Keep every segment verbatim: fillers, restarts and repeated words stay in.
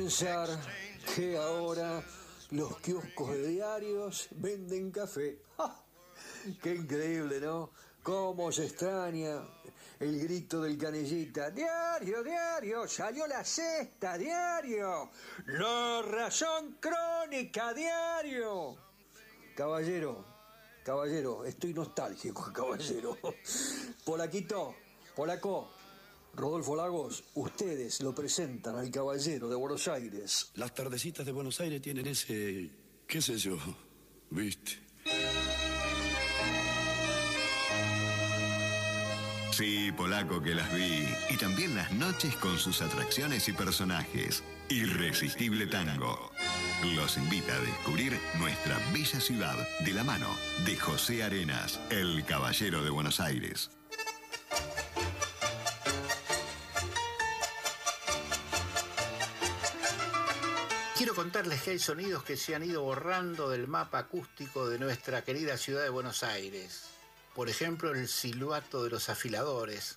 pensar que ahora los kioscos de diarios venden café. ¡Ja! ¡Qué increíble!, ¿no? Cómo se extraña el grito del canillita. ¡Diario, diario! ¡Salió la sexta, diario! ¡La razón crónica, diario! Caballero, caballero, estoy nostálgico, caballero. Polaquito, Polaco, Rodolfo Lagos, ustedes lo presentan al Caballero de Buenos Aires. Las tardecitas de Buenos Aires tienen ese, qué sé yo, ¿viste? Sí, Polaco, que las vi. Y también las noches con sus atracciones y personajes. Irresistible Tango. Los invita a descubrir nuestra bella ciudad de la mano de José Arenas, el Caballero de Buenos Aires. Quiero contarles que hay sonidos que se han ido borrando del mapa acústico de nuestra querida ciudad de Buenos Aires. Por ejemplo, el silbato de los afiladores.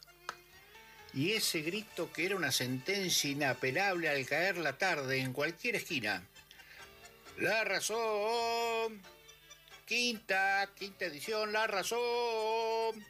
Y ese grito que era una sentencia inapelable al caer la tarde en cualquier esquina. La razón. Quinta, quinta edición, La Razón.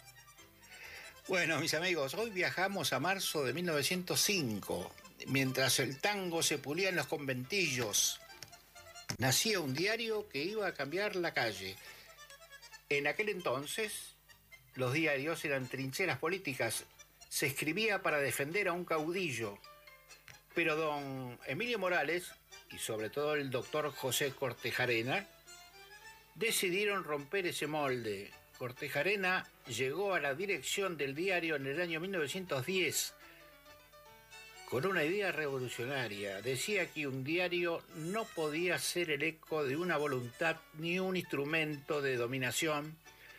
Bueno, mis amigos, hoy viajamos a marzo de mil novecientos cinco. Mientras el tango se pulía en los conventillos, nacía un diario que iba a cambiar la calle. En aquel entonces, los diarios eran trincheras políticas. Se escribía para defender a un caudillo. Pero don Emilio Morales, y sobre todo el doctor José Cortejarena, decidieron romper ese molde. Cortejarena llegó a la dirección del diario en el año mil novecientos diez con una idea revolucionaria. Decía que un diario no podía ser el eco de una voluntad ni un instrumento de dominación,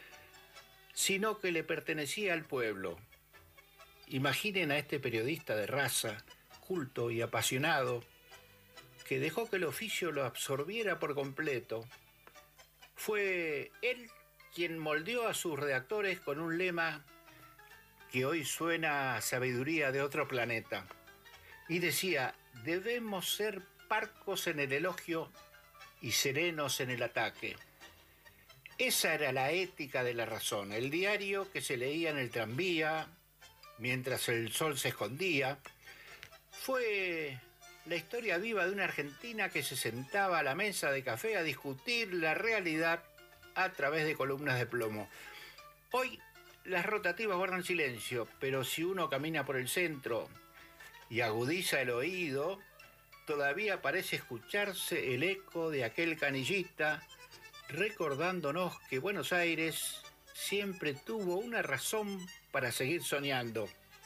sino que le pertenecía al pueblo. Imaginen a este periodista de raza, culto y apasionado, que dejó que el oficio lo absorbiera por completo. Fue él quien moldeó a sus redactores con un lema que hoy suena a sabiduría de otro planeta. Y decía: debemos ser parcos en el elogio y serenos en el ataque. Esa era la ética de La Razón, el diario que se leía en el tranvía mientras el sol se escondía. Fue la historia viva de una Argentina que se sentaba a la mesa de café a discutir la realidad a través de columnas de plomo. Hoy las rotativas guardan silencio, pero si uno camina por el centro y agudiza el oído, todavía parece escucharse el eco de aquel canillita, recordándonos que Buenos Aires siempre tuvo una razón para seguir soñando.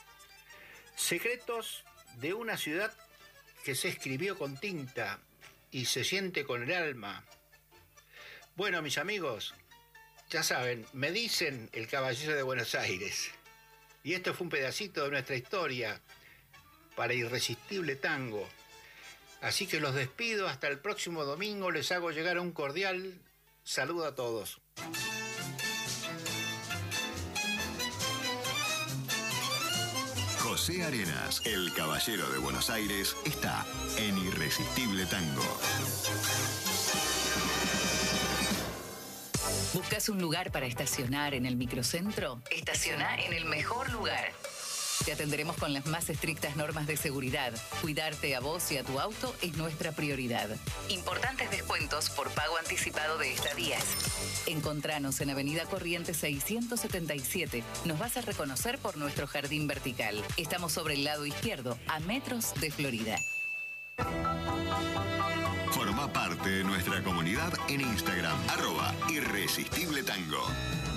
Secretos de una ciudad que se escribió con tinta y se siente con el alma. Bueno, mis amigos, ya saben, me dicen el Caballero de Buenos Aires. Y esto fue un pedacito de nuestra historia para Irresistible Tango. Así que los despido hasta el próximo domingo. Les hago llegar un cordial saludo a todos. José Arenas, el Caballero de Buenos Aires, está en Irresistible Tango. ¿Buscas un lugar para estacionar en el microcentro? Estaciona en el mejor lugar. Te atenderemos con las más estrictas normas de seguridad. Cuidarte a vos y a tu auto es nuestra prioridad. Importantes descuentos por pago anticipado de estadías. Encontranos en Avenida Corrientes seiscientos setenta y siete. Nos vas a reconocer por nuestro jardín vertical. Estamos sobre el lado izquierdo, a metros de Florida. Forma parte de nuestra comunidad en Instagram, arroba Irresistible Tango.